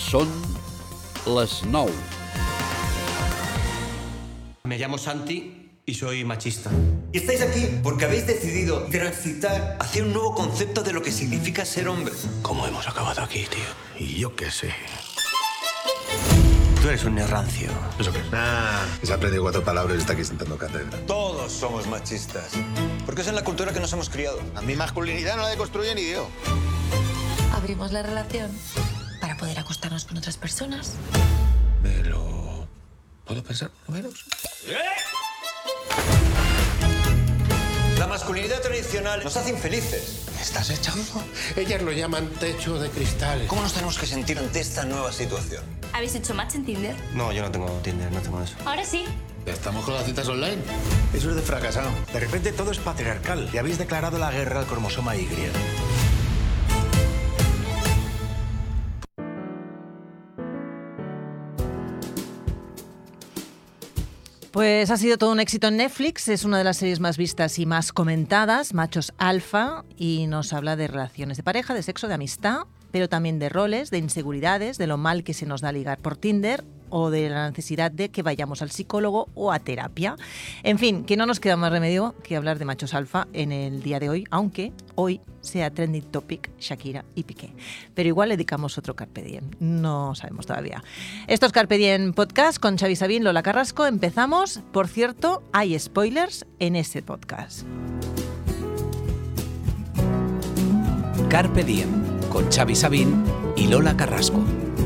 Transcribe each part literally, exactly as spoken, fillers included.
Són les nou. Me llamo Santi y soy machista. Y estáis aquí porque habéis decidido transitar hacia un nuevo concepto de lo que significa ser hombre. ¿Cómo hemos acabado aquí, tío? Y yo qué sé. Tú eres un rancio. ¿Eso qué? Ah, se ha aprendido cuatro palabras y está aquí sentando cátedra. Todos somos machistas. Porque es en la cultura que nos hemos criado. A mi masculinidad no la deconstruye ni Dios. Abrimos la relación para poder acostarnos con otras personas. Me lo... ¿Puedo pensar por lo menos? La masculinidad tradicional nos hace infelices. ¿Me estás echando? Ellas lo llaman techo de cristal. ¿Cómo nos tenemos que sentir ante esta nueva situación? ¿Habéis hecho match en Tinder? No, yo no tengo Tinder, no tengo eso. Ahora sí. ¿Estamos con las citas online? Eso es de fracasado. De repente todo es patriarcal y habéis declarado la guerra al cromosoma Y. Pues ha sido todo un éxito en Netflix, es una de las series más vistas y más comentadas, Machos Alfa, y nos habla de relaciones de pareja, de sexo, de amistad, pero también de roles, de inseguridades, de lo mal que se nos da ligar por Tinder o de la necesidad de que vayamos al psicólogo o a terapia. En fin, que no nos queda más remedio que hablar de Machos Alfa en el día de hoy, aunque hoy sea trending topic Shakira y Piqué. Pero igual le dedicamos otro Carpe Diem, no sabemos todavía. Esto es Carpe Diem Podcast con Xavi Sabín, Lola Carrasco. Empezamos. Por cierto, hay spoilers en este podcast. Carpe Diem con Xavi Sabín y Lola Carrasco.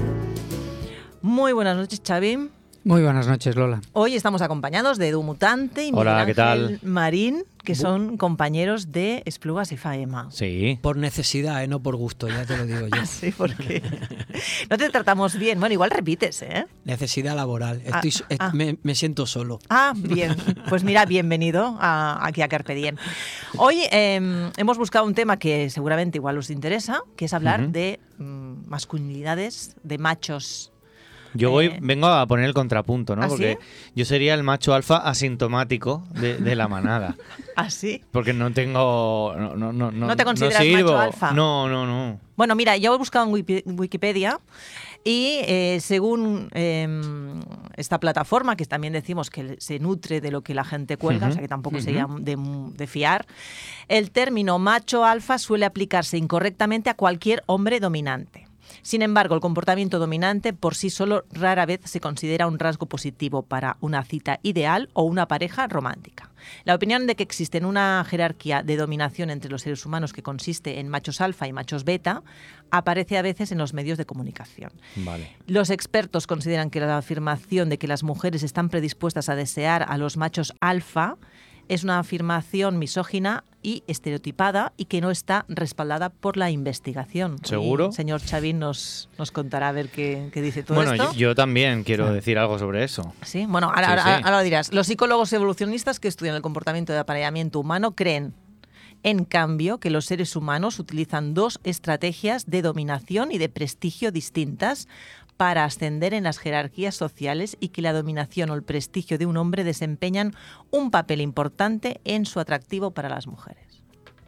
Muy buenas noches, Xavi. Muy buenas noches, Lola. Hoy estamos acompañados de Edu Mutante y Hola, Miguel ¿qué tal? Ángel Marín, que son compañeros de Esplugas y Faema. Sí. Por necesidad, ¿eh? No por gusto, ya te lo digo yo. Sí, porque no te tratamos bien. Bueno, igual repites, ¿eh? Necesidad laboral. Estoy, Ah, ah. Me, me siento solo. Ah, bien. Pues mira, bienvenido a, aquí a Carpe Diem. Hoy eh, hemos buscado un tema que seguramente igual os interesa, que es hablar Uh-huh. de mm, masculinidades, de machos. Yo voy, Eh, vengo a poner el contrapunto, ¿no? ¿Ah, Porque sí? yo sería el macho alfa asintomático de, de la manada. ¿Así? Porque no tengo... No, no, no, ¿No te consideras sirvo. macho alfa? No, no, no. Bueno, mira, yo he buscado en Wiki- Wikipedia y eh, según eh, esta plataforma, que también decimos que se nutre de lo que la gente cuelga, Ujú, o sea que tampoco ujú. sería de, de fiar, el término macho alfa suele aplicarse incorrectamente a cualquier hombre dominante. Sin embargo, el comportamiento dominante por sí solo rara vez se considera un rasgo positivo para una cita ideal o una pareja romántica. La opinión de que existe una jerarquía de dominación entre los seres humanos que consiste en machos alfa y machos beta aparece a veces en los medios de comunicación. Vale. Los expertos consideran que la afirmación de que las mujeres están predispuestas a desear a los machos alfa es una afirmación misógina y estereotipada y que no está respaldada por la investigación. ¿Seguro? Y señor Xavi nos, nos contará a ver qué, qué dice todo Bueno, esto. yo, yo también quiero decir algo sobre eso. Sí, bueno, ahora, Sí, ahora, sí. ahora lo dirás. Los psicólogos evolucionistas que estudian el comportamiento de apareamiento humano creen, en cambio, que los seres humanos utilizan dos estrategias de dominación y de prestigio distintas para ascender en las jerarquías sociales y que la dominación o el prestigio de un hombre desempeñan un papel importante en su atractivo para las mujeres.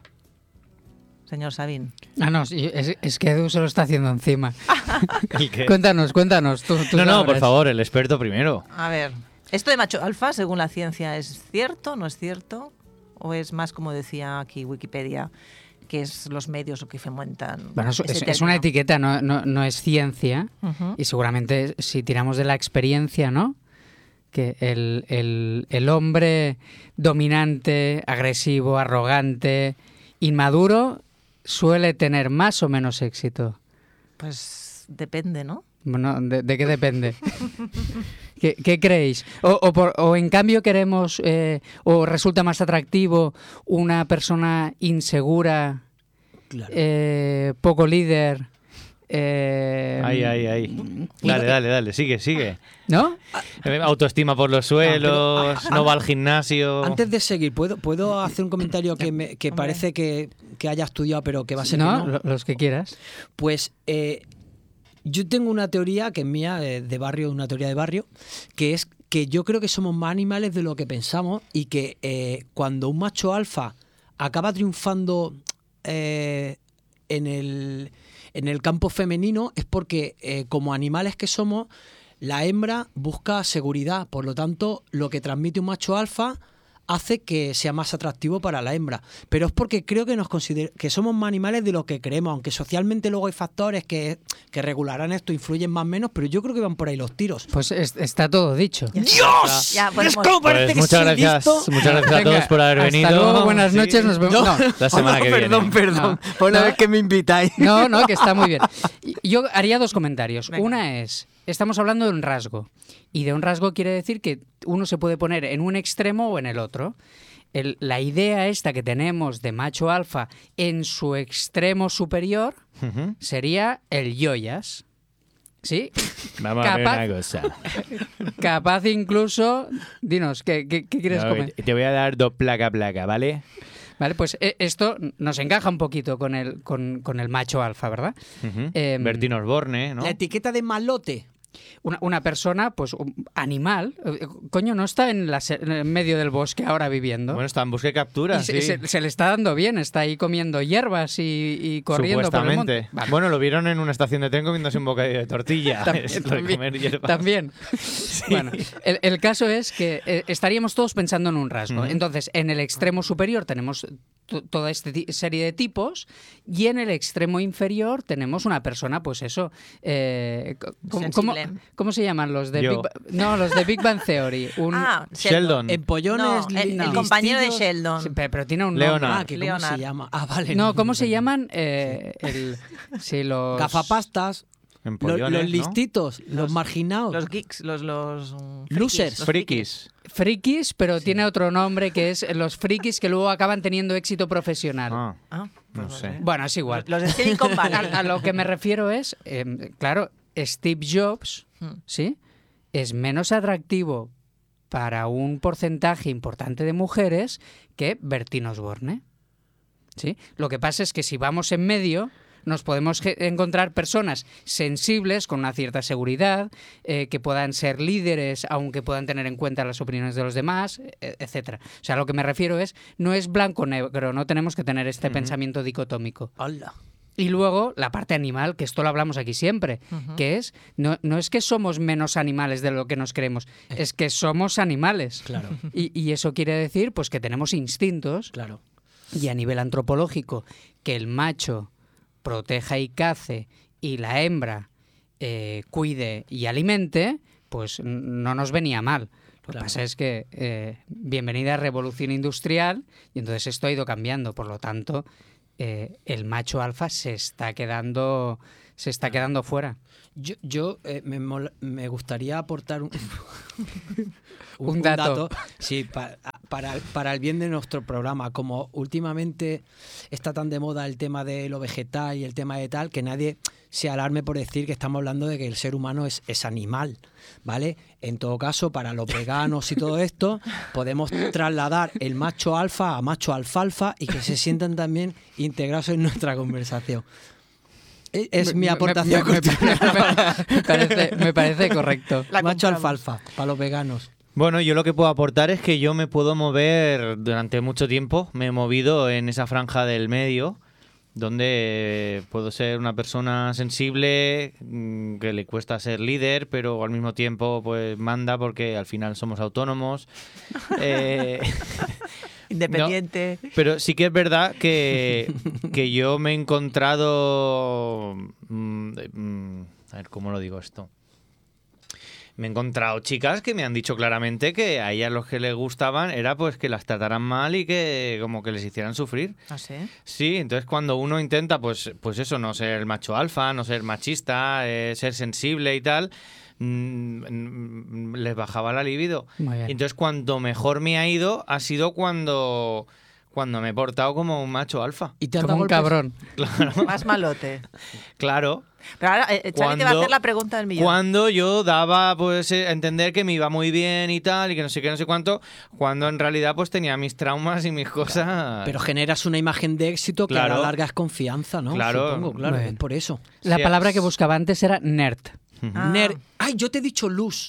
Señor Sabín. Ah, no, sí, es, es que Edu se lo está haciendo encima. ¿El qué? Cuéntanos, cuéntanos. Tú, tú No, no, sabrás. por favor, el experto primero. A ver, ¿esto de macho alfa, según la ciencia, es cierto, no es cierto? ¿O es más, como decía aquí Wikipedia, que es los medios lo que fomentan? Bueno, es, ese es- es una término? etiqueta, no, no, no es ciencia. Ujú. Y seguramente si tiramos de la experiencia, ¿no? Que el, el, el hombre dominante, agresivo, arrogante, inmaduro, suele tener más o menos éxito. Pues depende, ¿no? Bueno, ¿de, de qué depende? ¿Qué, qué creéis? O, o, por- o en cambio queremos, eh, o resulta más atractivo una persona insegura, Claro. eh, poco líder. Eh, Ahí, ahí, ahí. Dale, dale, dale, sigue, sigue. ¿No? Eh, Autoestima por los suelos, pero, ah, no va ah, al gimnasio. Antes de seguir, ¿puedo, ¿puedo hacer un comentario que, me, que parece que, que haya estudiado, pero que va a ser ¿No? que no? Lo- Los que quieras. Pues eh, yo tengo una teoría que es mía, eh, de barrio, una teoría de barrio, que es que yo creo que somos más animales de lo que pensamos y que eh, cuando un macho alfa acaba triunfando eh, en el en el campo femenino es porque eh, como animales que somos, la hembra busca seguridad. Por lo tanto, lo que transmite un macho alfa hace que sea más atractivo para la hembra. Pero es porque creo que nos consider- que somos más animales de lo que creemos, aunque socialmente luego hay factores que, que regularán esto, influyen más o menos, pero yo creo que van por ahí los tiros. Pues es- está todo dicho. ¡Dios! Ya, ¿Ves podemos- cómo parece Pues que muchas soy gracias, listo? muchas gracias a Venga, todos por haber hasta venido. luego, buenas Sí. noches, nos vemos. No, No. La semana no, que perdón, viene. perdón, No. por una No. vez que me invitáis. No, no, que está muy bien. Yo haría dos comentarios. Una es, estamos hablando de un rasgo. Y de un rasgo quiere decir que uno se puede poner en un extremo o en el otro. El- la idea esta que tenemos de macho alfa en su extremo superior Ujú. sería el yoyas. ¿Sí? Vamos Capaz- a ver una cosa. Capaz incluso... Dinos, ¿qué, qué- qué quieres No, comer? te voy a dar dos placa placa, ¿vale? Vale, pues eh, esto nos encaja un poquito con el, con, con el macho alfa, ¿verdad? Ujú. Em, Bertín Osborne, ¿no? La etiqueta de malote. Una, una persona, pues, un animal, eh, coño, no está en, la se- en el medio del bosque ahora viviendo. Bueno, está en busca y captura, Y se, sí. se- se le está dando bien, está ahí comiendo hierbas y, y corriendo por el monte. Supuestamente. Vale. Bueno, lo vieron en una estación de tren comiéndose un bocadillo de tortilla. También, Es lo de también, comer hierbas. también. Bueno, el, el caso es que eh, estaríamos todos pensando en un rasgo. Ujú. Entonces, en el extremo superior tenemos to- toda esta ti- serie de tipos y en el extremo inferior tenemos una persona, pues eso, eh, co- ¿cómo, cómo, Sensible. cómo se llaman los de Yo. Big Ba- no, los de Big Bang Theory? Un, Ah, Sheldon. Empollones, No, el, el li- compañero de listillos. Sheldon. Sí, pero, pero tiene un Leonard. nombre. Ah, que ¿cómo Leonard. se llama? Ah, vale. No, ¿cómo se llaman? Eh, el, sí, los... Gafapastas, lo- Empollones, los ¿no? listitos, los, marginados, Los geeks, los... los mm, Losers. los Frikis. Frikis, pero tiene otro nombre que es los frikis que luego acaban teniendo éxito profesional. Ah, Ah, no pues sé. sé. Bueno, es igual. Los de Silicon A, Valley. a lo que me refiero es, eh, claro, Steve Jobs, Hmm. ¿sí? Es menos atractivo para un porcentaje importante de mujeres que Bertín Osborne. ¿Sí? Lo que pasa es que si vamos en medio, nos podemos ge- encontrar personas sensibles, con una cierta seguridad, eh, que puedan ser líderes, aunque puedan tener en cuenta las opiniones de los demás, e- etcétera. O sea, lo que me refiero es, no es blanco-negro, no tenemos que tener este pensamiento dicotómico. Hola. Y luego la parte animal, que esto lo hablamos aquí siempre, que es, no, no es que somos menos animales de lo que nos creemos, es que somos animales. Claro. Y, y eso quiere decir pues que tenemos instintos, Claro. y a nivel antropológico, que el macho proteja y cace y la hembra eh, cuide y alimente, pues n- no nos venía mal. Lo que Claro. pasa es que eh, bienvenida a revolución industrial, y entonces esto ha ido cambiando. Por lo tanto, eh, el macho alfa se está quedando, se está quedando fuera. Yo, yo eh, me, mola- me gustaría aportar un, Un dato. Sí, pa- para, para el bien de nuestro programa. Como últimamente está tan de moda el tema de lo vegetal y el tema de tal, que nadie se alarme por decir que estamos hablando de que el ser humano es, es animal, ¿vale? En todo caso, para los veganos y todo esto, podemos trasladar el macho alfa a macho alfalfa y que se sientan también integrados en nuestra conversación. Es, es mi Me- me- aportación. me- me- cultural. me parece, me parece correcto. La Macho compramos. alfalfa, para los veganos. Bueno, yo lo que puedo aportar es que yo me puedo mover durante mucho tiempo. Me he movido en esa franja del medio, donde puedo ser una persona sensible, mm, que le cuesta ser líder, pero al mismo tiempo pues manda porque al final somos autónomos. Eh, Independiente. Pero sí que es verdad que, que yo me he encontrado... mm, mm, a ver, ¿cómo lo digo esto? Me he encontrado chicas que me han dicho claramente que a ellas los que les gustaban era pues que las trataran mal y que como que les hicieran sufrir. ¿Ah, sí? Sí, entonces cuando uno intenta pues, pues eso, no ser el macho alfa, no ser machista, eh, ser sensible y tal, mm, mm, les bajaba la libido. Muy bien. Y entonces cuando mejor me ha ido ha sido cuando, cuando me he portado como un macho alfa. ¿Y te han Como dado un golpes? cabrón. Más malote. Claro. Pero ahora eh, Xavi te va a Cuando- hacer la pregunta del millón. Cuando yo daba pues eh, a entender que me iba muy bien y tal, y que no sé qué, no sé cuánto, cuando en realidad pues tenía mis traumas y mis cosas. Pero generas una imagen de éxito que a Claro. la larga es confianza, ¿no? Claro. Supongo, claro, Muy es bien. por eso. La Sí, palabra es- que buscaba antes era nerd. Ah. Nerd. Ay, yo te he dicho luz.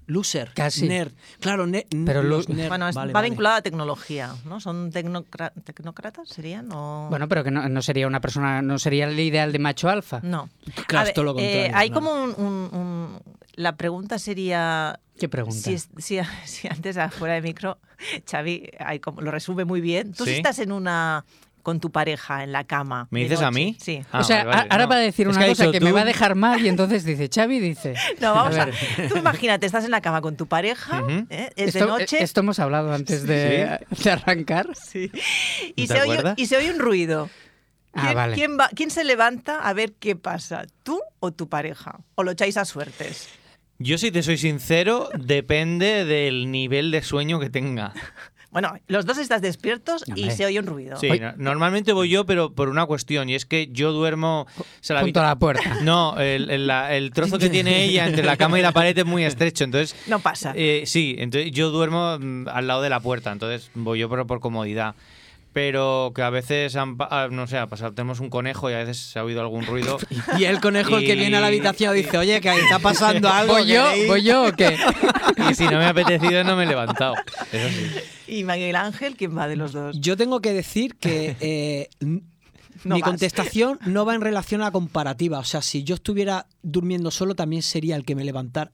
loser, Casi. nerd. Claro, ne- Pero los lu- nerd. Bueno, es- Vale, va vale. vinculado a tecnología, ¿no? ¿Son tecnocra- tecnócratas serían o...? Bueno, pero que no, no sería una persona, no sería el ideal de macho alfa. No. Claro, A ver, es todo lo contrario, eh, hay claro. como un, un- un- La pregunta sería... ¿Qué pregunta? Si, es- si- si antes, fuera de micro, Xavi hay como, lo resume muy bien. Tú Sí. si estás en una... con tu pareja en la cama. ¿Me de dices a noche. mí? Sí. Ah, o sea, vale, vale, a- ahora no. va a decir Es una que ha cosa dicho que me tú- va a dejar mal y entonces dice, Xavi dice... No, vamos a, a ver. Tú imagínate, estás en la cama con tu pareja, Ujú. ¿eh? es Esto, de noche, esto hemos hablado antes de, de arrancar. sí, y, ¿Te se oye, acuerdas? y se oye un ruido. Ah, ¿Quién, vale. quién va- quién se levanta a ver qué pasa? ¿Tú o tu pareja? ¿O lo echáis a suertes? Yo, si te soy sincero, depende del nivel de sueño que tenga. Bueno, los dos estás despiertos y Hombre. se oye un ruido. Sí, Oye. no- normalmente voy yo, pero por una cuestión, y es que yo duermo... o sea, la Junto a habita- la puerta. No, el, el- la- el trozo que tiene ella entre la cama y la pared es muy estrecho, entonces... No pasa. eh, sí, entonces yo duermo mm, al lado de la puerta, entonces voy yo por, por comodidad. Pero que a veces, han pa- ah, no sé, ha pasado, tenemos un conejo y a veces se ha oído algún ruido. Y el conejo el que Y- viene a la habitación dice, oye, que ahí está pasando algo. ¿Voy yo? ¿queréis?". ¿Voy yo o qué? Y si no me ha apetecido, no me he levantado. Eso sí. ¿Y Miguel Ángel quién va de los dos? Yo tengo que decir que eh, n- No mi vas. contestación no va en relación a la comparativa. O sea, si yo estuviera durmiendo solo, también sería el que me levantara.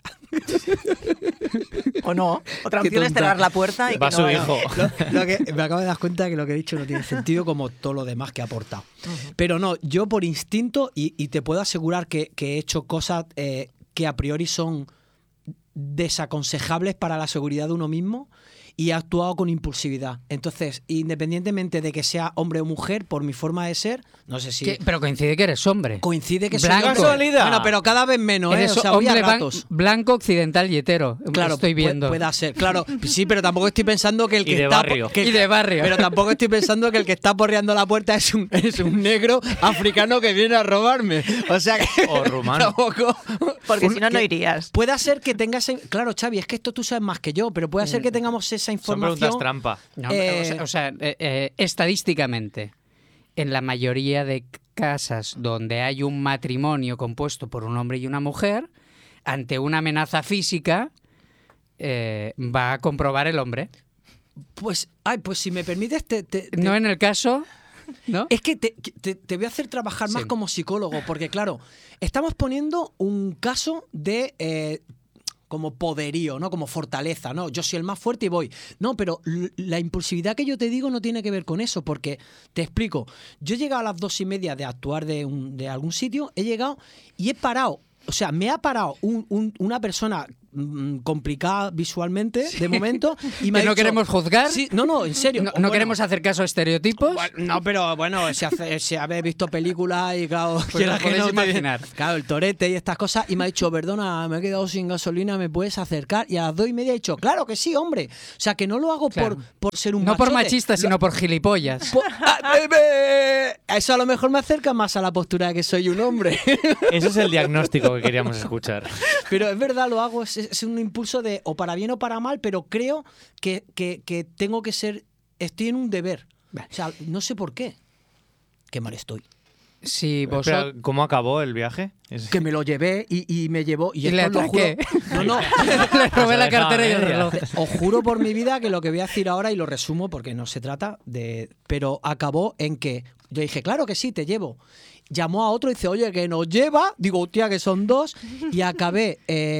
¿O no? Otra Qué opción es tonta. cerrar la puerta y Va que su no hijo. Lo, lo que, me acabo de dar cuenta que lo que he dicho no tiene sentido, como todo lo demás que ha aportado. Pero no, yo por instinto, y, y te puedo asegurar que, que he hecho cosas eh, que a priori son desaconsejables para la seguridad de uno mismo, y he actuado con impulsividad. Entonces, independientemente de que sea hombre o mujer, por mi forma de ser, no sé si... ¿Qué? Pero coincide que eres hombre. Coincide que Blanco. soy Casualidad. Bueno, pero cada vez menos, ¿eh? Eres O sea, voy a hombre ban- ratos. blanco, occidental y hetero. Claro, estoy pu- viendo. pueda ser. Claro, sí, pero tampoco estoy pensando que el Y que de está... barrio. que el- Y de barrio. Pero tampoco estoy pensando que el que está porreando la puerta es un, es un negro africano que viene a robarme. O sea que... O rumano. tampoco- Porque un- si no, no que- irías. Puede ser que tengas... Claro, Xavi, es que esto tú sabes más que yo, pero puede ser que tengamos esa Son información... preguntas trampa. No, Eh, o sea, o sea, eh, eh, estadísticamente, en la mayoría de casas donde hay un matrimonio compuesto por un hombre y una mujer, ante una amenaza física, eh, va a comprobar el hombre. Pues, ay, pues si me permites, te... te- te- No en el caso, ¿no? Es que te, te- te voy a hacer trabajar más Sí. como psicólogo, porque claro, estamos poniendo un caso de eh, como poderío, ¿no? Como fortaleza, ¿no? Yo soy el más fuerte y voy. No, pero l- la impulsividad que yo te digo no tiene que ver con eso, porque te explico. Yo he llegado a las dos y media de actuar de, un- de algún sitio, he llegado y he parado. O sea, me ha parado un- un- una persona mm, complicada visualmente, de momento, y me ¿Que ha no dicho- queremos juzgar? Sí, no, no, en serio. No, O no bueno, queremos hacer caso a estereotipos. bueno, no, pero bueno, si, hace, si habéis visto películas y claro, Pues quieras lo que podéis no te- imaginar. Claro, el torete y estas cosas. Y me ha dicho, perdona, me he quedado sin gasolina, ¿me puedes acercar? Y a las dos y media he dicho, claro que sí, hombre. O sea, que no lo hago Claro. por, por ser un No por machote. machista, sino por gilipollas. Por- ¡Ah, bebé! Eso a lo mejor me acerca más a la postura de que soy un hombre. Ese es el diagnóstico que queríamos escuchar. Pero es verdad, lo hago, es, es un impulso de o para bien o para mal, pero creo que, que, que tengo que ser, estoy en un deber. O sea, no sé por qué. Qué mal estoy. Si Espera, vosotros... ¿cómo acabó el viaje? Es- Que me lo llevé y, y me llevó. Y, Y le esto lo juro- atraqué. No, no. Le robé la Os ha dejado cartera y el a media. reloj. Os juro por mi vida que lo que voy a decir ahora, y lo resumo porque no se trata de... Pero acabó en que yo dije, claro que sí, te llevo. Llamó a otro y dice, oye, que nos lleva. Digo, hostia, que son dos. Y acabé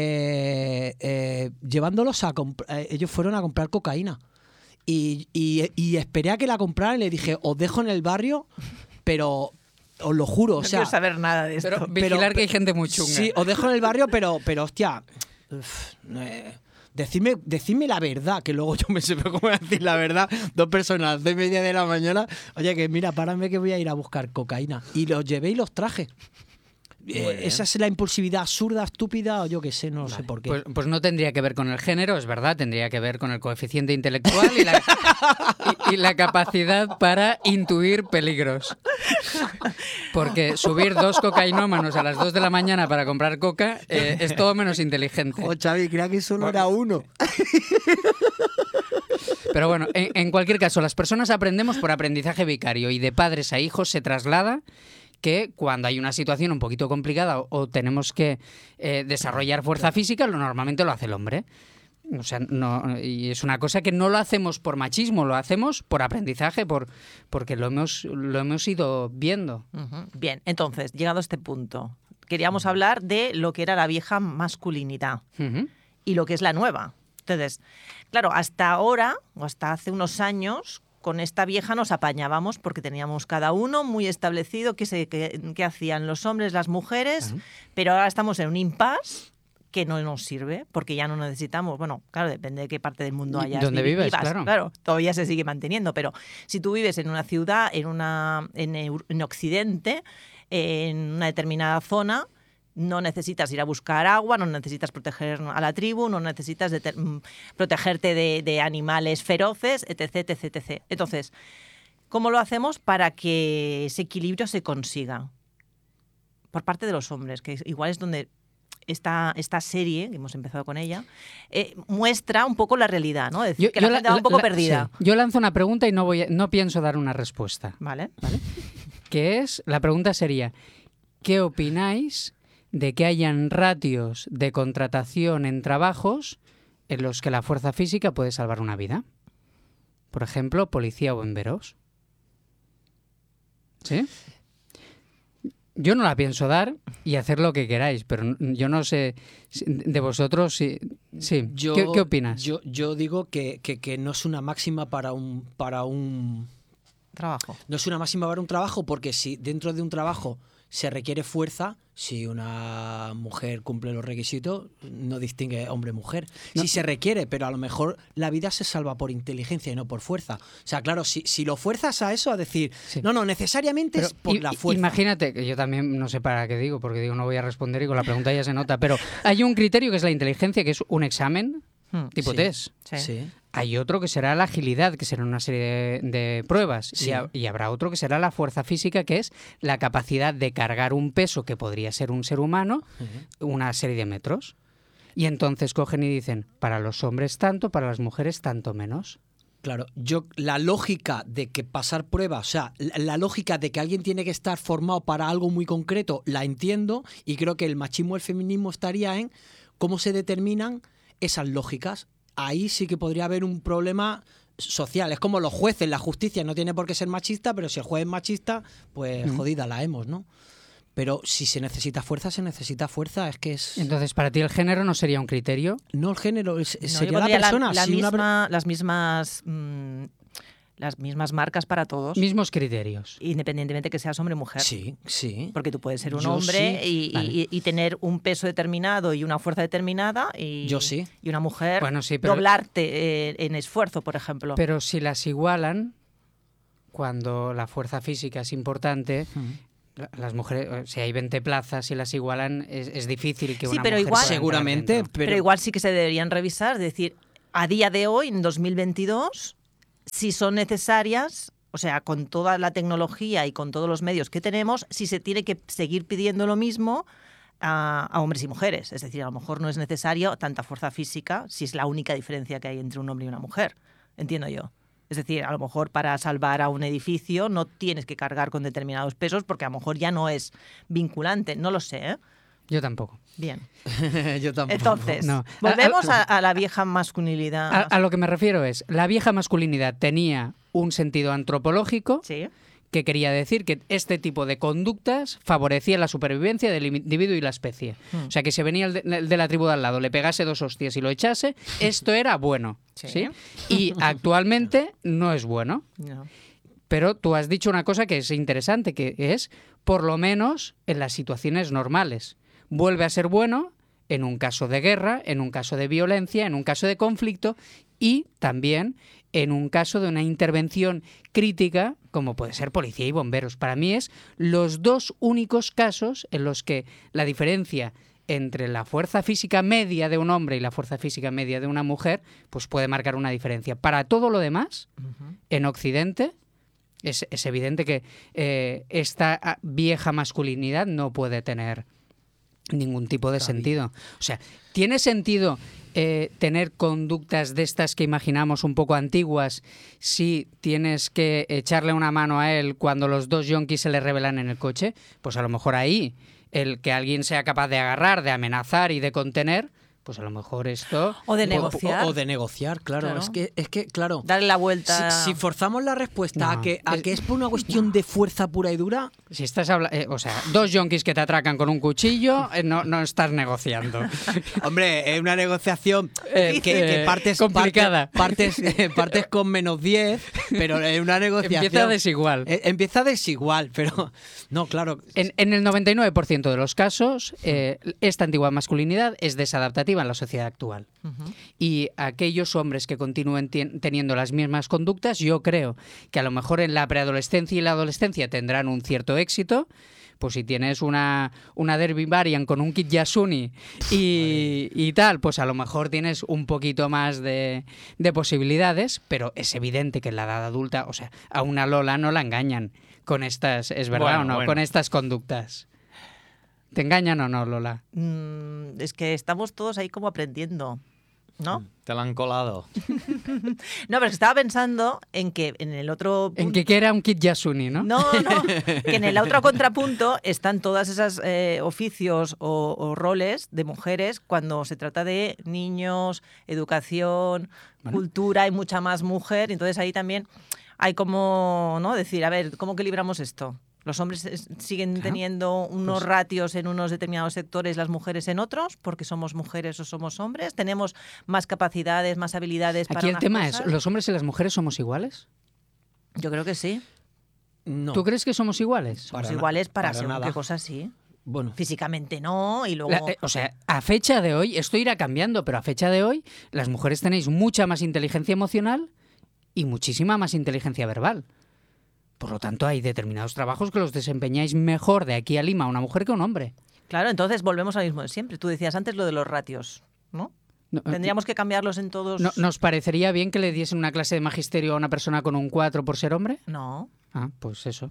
eh, eh, llevándolos a comprar... ellos fueron a comprar cocaína. Y, y, y esperé a que la compraran y le dije, os dejo en el barrio, pero... Os lo juro, o No sea... quiero saber nada de esto. Pero vigilar que hay gente muy chunga. Sí, os dejo en el barrio, pero, pero hostia, uf, eh, decidme, decidme la verdad, que luego yo me sé cómo voy a decir la verdad. Dos personas a las dos y media de la mañana, oye, que mira, párame que voy a ir a buscar cocaína. Y los llevé y los traje. Eh, esa es la impulsividad absurda, estúpida, o yo qué sé, no sé por qué. Pues, pues no tendría que ver con el género, es verdad, tendría que ver con el coeficiente intelectual y la, y, y la capacidad para intuir peligros. Porque subir dos cocainómanos a las dos de la mañana para comprar coca eh, es todo menos inteligente. Oh, Xavi, creía que solo era uno. Pero bueno, en, en cualquier caso, las personas aprendemos por aprendizaje vicario y de padres a hijos se traslada que cuando hay una situación un poquito complicada o, o tenemos que eh, desarrollar fuerza física, lo normalmente lo hace el hombre. O sea, no, y es una cosa que no lo hacemos por machismo, lo hacemos por aprendizaje, por porque lo hemos, lo hemos ido viendo. Uh-huh. Bien, entonces, llegado a este punto, queríamos hablar de lo que era la vieja masculinidad uh-huh. y lo que es la nueva. Entonces, claro, hasta ahora, o hasta hace unos años, con esta vieja nos apañábamos porque teníamos cada uno muy establecido qué, se, qué, qué hacían los hombres, las mujeres, uh-huh. pero ahora estamos en un impasse que no nos sirve, porque ya no necesitamos, bueno, claro, depende de qué parte del mundo hayas. ¿Dónde vives? Vivas, claro. claro, todavía se sigue manteniendo, pero si tú vives en una ciudad, en una en, en Occidente, en una determinada zona, no necesitas ir a buscar agua, no necesitas proteger a la tribu, no necesitas de protegerte de, de animales feroces, etc, etc, etcétera. Entonces, ¿cómo lo hacemos para que ese equilibrio se consiga? Por parte de los hombres, que igual es donde Esta, esta serie, que hemos empezado con ella, eh, muestra un poco la realidad, ¿no? Es decir, yo, que la gente va un poco la, perdida. Sí. Yo lanzo una pregunta y no, voy a, no pienso dar una respuesta. Vale. ¿Vale? Que es, la pregunta sería, ¿qué opináis de que hayan ratios de contratación en trabajos en los que la fuerza física puede salvar una vida? Por ejemplo, policía o bomberos. ¿Sí? Yo no la pienso dar y hacer lo que queráis, pero yo no sé de vosotros si, sí. Yo, ¿Qué, ¿Qué opinas? Yo, yo digo que, que, que no es una máxima para un para un trabajo. No es una máxima para un trabajo porque si dentro de un trabajo se requiere fuerza, si una mujer cumple los requisitos, no distingue hombre-mujer. No. Si se requiere, pero a lo mejor la vida se salva por inteligencia y no por fuerza. O sea, claro, si, si lo fuerzas a eso, a decir, sí. no, no, necesariamente pero, es por y, la fuerza. Imagínate, que yo también no sé para qué digo, porque digo no voy a responder y con la pregunta ya se nota, pero hay un criterio que es la inteligencia, que es un examen hmm. tipo sí. test. Sí. sí. Hay otro que será la agilidad, que será una serie de, de pruebas. Sí. Y, a, y habrá otro que será la fuerza física, que es la capacidad de cargar un peso que podría ser un ser humano, uh-huh. una serie de metros. Y entonces cogen y dicen, para los hombres tanto, para las mujeres tanto menos. Claro, yo la lógica de que pasar pruebas, o sea, la, la lógica de que alguien tiene que estar formado para algo muy concreto, la entiendo, y creo que el machismo y el feminismo estaría en cómo se determinan esas lógicas. Ahí sí que podría haber un problema social. Es como los jueces, la justicia no tiene por qué ser machista, pero si el juez es machista, pues mm. jodida la hemos, ¿no? Pero si se necesita fuerza, se necesita fuerza, es que es... Entonces, ¿para ti el género no sería un criterio? No, el género, es, no, sería la persona. La, la si misma, una... Las mismas... Mmm... Las mismas marcas para todos. Mismos criterios. Independientemente que seas hombre o mujer. Sí, sí. Porque tú puedes ser un Yo hombre sí. y, vale. y, y tener un peso determinado y una fuerza determinada. Y, Yo sí. Y una mujer bueno, sí, pero, doblarte eh, en esfuerzo, por ejemplo. Pero si las igualan, cuando la fuerza física es importante... Uh-huh. Las mujeres, si hay veinte plazas y las igualan, es, es difícil que sí, una pero mujer igual, pueda seguramente, pero... pero igual sí que se deberían revisar, es decir, a día de hoy, en dos mil veintidós, si son necesarias, o sea, con toda la tecnología y con todos los medios que tenemos, si se tiene que seguir pidiendo lo mismo a, a hombres y mujeres. Es decir, a lo mejor no es necesario tanta fuerza física si es la única diferencia que hay entre un hombre y una mujer, entiendo yo. Es decir, a lo mejor para salvar a un edificio no tienes que cargar con determinados pesos porque a lo mejor ya no es vinculante, no lo sé, ¿eh? Yo tampoco. Bien. Yo tampoco. Entonces, no. volvemos a, a, a, a la vieja masculinidad. A, a lo que me refiero es, la vieja masculinidad tenía un sentido antropológico sí. que quería decir que este tipo de conductas favorecía la supervivencia del individuo y la especie. Hmm. O sea, que si venía el de, el de la tribu de al lado, le pegase dos hostias y lo echase, esto era bueno. ¿sí? ¿sí? Y actualmente no es bueno. No. Pero tú has dicho una cosa que es interesante, que es, por lo menos, en las situaciones normales. Vuelve a ser bueno en un caso de guerra, en un caso de violencia, en un caso de conflicto y también en un caso de una intervención crítica, como puede ser policía y bomberos. Para mí es los dos únicos casos en los que la diferencia entre la fuerza física media de un hombre y la fuerza física media de una mujer, pues puede marcar una diferencia. Para todo lo demás, uh-huh. en Occidente, es, es evidente que eh, esta vieja masculinidad no puede tener ningún tipo de Cabi- sentido. O sea, ¿tiene sentido eh, tener conductas de estas que imaginamos un poco antiguas si tienes que echarle una mano a él cuando los dos yonkis se le rebelan en el coche? Pues a lo mejor ahí, el que alguien sea capaz de agarrar, de amenazar y de contener, pues a lo mejor esto... O de O- negociar. O, o de negociar, claro. Claro. Es que, es que, claro. Darle la vuelta. Si, si forzamos la respuesta No, a, que, a es- que es por una cuestión de fuerza pura y dura, Si estás hablando... o sea, dos yonkis que te atracan con un cuchillo, eh, no, no estás negociando. hombre, es una negociación Eh, que, que eh, partes, complicada. Partes, partes, eh, partes con menos diez, pero es una negociación. Empieza desigual. Eh, Empieza desigual, pero. No, claro. En, en el noventa y nueve por ciento de los casos, eh, esta antigua masculinidad es desadaptativa en la sociedad actual. Y aquellos hombres que continúen tien- teniendo las mismas conductas, yo creo que a lo mejor en la preadolescencia y la adolescencia tendrán un cierto éxito. Pues si tienes una, una Derby Varian con un Kit Yasuni y, y tal, pues a lo mejor tienes un poquito más de, de posibilidades, pero es evidente que en la edad adulta, o sea, a una Lola no la engañan con estas, ¿es verdad Bueno, o no? bueno. Con estas conductas. ¿Te engañan o no, Lola? Mm, es que estamos todos ahí como aprendiendo, ¿no? Te la han colado. No, pero es que estaba pensando en que en el otro En punto- que, que era un Kit Yasuni, ¿no? No, no, que en el otro contrapunto están todas esas eh, oficios o, o roles de mujeres cuando se trata de niños, educación, Bueno. cultura, hay mucha más mujer, entonces ahí también hay como, ¿no? Decir, a ver, ¿cómo equilibramos esto? Los hombres es- siguen Claro. teniendo unos Pues- ratios en unos determinados sectores, las mujeres en otros, porque somos mujeres o somos hombres. Tenemos más capacidades, más habilidades para Aquí el unas tema cosas. es, ¿los hombres y las mujeres somos iguales? Yo creo que sí. No. ¿Tú crees que somos iguales? Somos Para na- iguales para, para según nada. qué cosas sí. Bueno. Físicamente no, y luego... La- eh, o sea, a fecha de hoy, esto irá cambiando, pero a fecha de hoy, las mujeres tenéis mucha más inteligencia emocional y muchísima más inteligencia verbal. Por lo tanto, hay determinados trabajos que los desempeñáis mejor de aquí a Lima una mujer que un hombre. Claro, entonces volvemos al mismo de siempre. Tú decías antes lo de los ratios, ¿no? No, Tendríamos que cambiarlos en todos... no- ¿Nos parecería bien que le diesen una clase de magisterio a una persona con un cuatro por ser hombre? No. Ah, pues eso.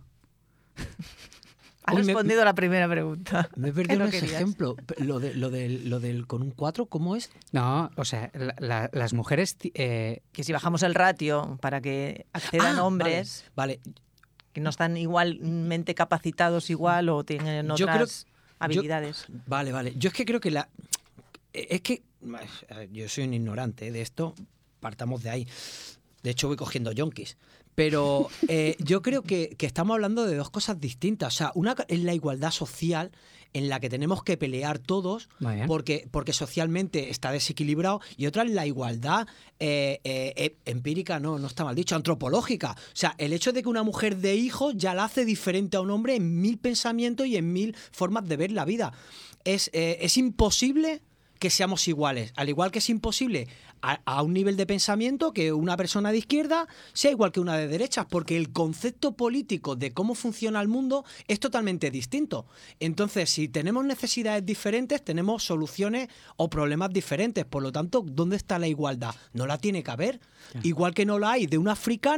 Has Uy, me- respondido a la primera pregunta. Me he Que perdido no en ese querías. ejemplo. Lo, de, lo, del, lo del con un cuatro, ¿cómo es? No, o sea, la- la- las mujeres... ti- eh, Que si bajamos el ratio para que accedan Ah, hombres Vale, que no están igualmente capacitados igual o tienen Yo creo- otras habilidades. vale, vale. Yo es que creo que la. Es que. Yo soy un ignorante de esto. Partamos de ahí. De hecho, voy cogiendo yonkis. Pero eh, yo creo que, que estamos hablando de dos cosas distintas. O sea, una es la igualdad social en la que tenemos que pelear todos Muy bien. porque, porque socialmente está desequilibrado, y otra es la igualdad eh, eh, eh, empírica, no, no está mal dicho, antropológica. O sea, el hecho de que una mujer dé hijos ya la hace diferente a un hombre en mil pensamientos y en mil formas de ver la vida. Es, eh, es imposible que seamos iguales, al igual que es imposible a, a un nivel de pensamiento que una persona de izquierda sea igual que una de derechas, porque el concepto político de cómo funciona el mundo es totalmente distinto. Entonces, si tenemos necesidades diferentes, tenemos soluciones o problemas diferentes. Por lo tanto, ¿dónde está la igualdad? No la tiene que haber. Igual que no la hay de un africano